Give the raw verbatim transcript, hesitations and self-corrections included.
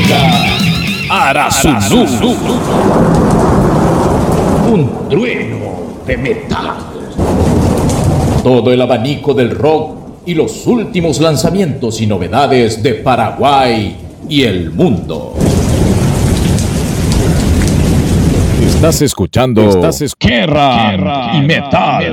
Arasuzu. Un trueno de metal. Todo el abanico del rock y los últimos lanzamientos y novedades de Paraguay y el mundo. Estás escuchando Estás escuchando Guerra y Metal.